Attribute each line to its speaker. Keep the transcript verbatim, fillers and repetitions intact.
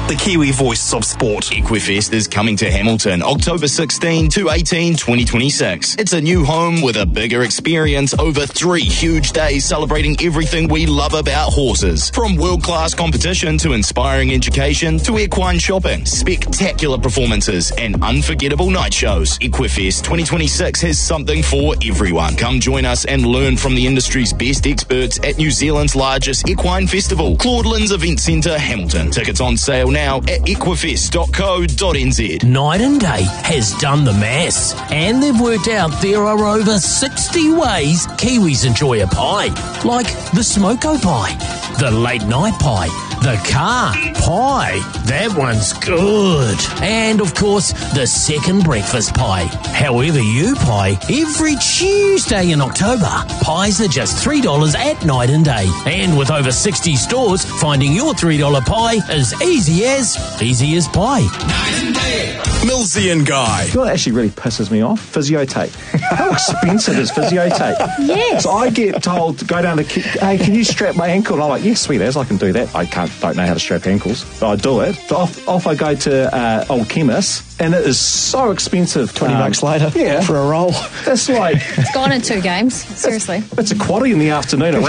Speaker 1: the Kiwi voice of sport.
Speaker 2: Equifest is coming to Hamilton October sixteenth to eighteenth, twenty twenty-six. It's a new home with a bigger experience over three huge days celebrating everything we love about horses. From world-class competition to inspiring education to equine shopping, spectacular performances and unforgettable night shows. Equifest twenty twenty-six has something for everyone. Come join us and learn from the industry's best experts at New Zealand's largest equine festival, Claudelands Event Centre, Hamilton. Tickets on sale now at equifest dot co dot n z.
Speaker 3: Night and Day has done the maths, and they've worked out there are over sixty ways Kiwis enjoy a pie, like the smoko pie, the late night pie, the car pie, that one's good, and of course the second breakfast pie. However you pie, every Tuesday in October, pies are just three dollars at Night and Day, and with over sixty stores, finding your three dollar pie is easy as easy as pie.
Speaker 1: Night and Day. Millsy and Guy.
Speaker 4: You know what actually really pisses me off? Physio tape. How expensive is physio tape?
Speaker 5: Yes.
Speaker 4: So I get told to go down to, hey, can you strap my ankle? And I'm like, yes, sweet as, I can do that. I can't, don't know how to strap ankles, but I do it. So off, off I go to uh, Old Chemist, and it is so expensive.
Speaker 6: twenty
Speaker 4: um,
Speaker 6: bucks later
Speaker 4: yeah.
Speaker 6: for a roll.
Speaker 4: That's like...
Speaker 5: It's gone in two games, seriously.
Speaker 4: It's a quaddie in the afternoon.